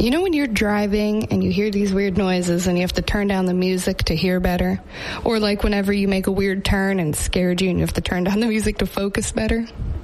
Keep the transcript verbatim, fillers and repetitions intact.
You know when you're driving and you hear these weird noises and you have to turn down the music to hear better? Or like whenever you make a weird turn and it scared you and you have to turn down the music to focus better?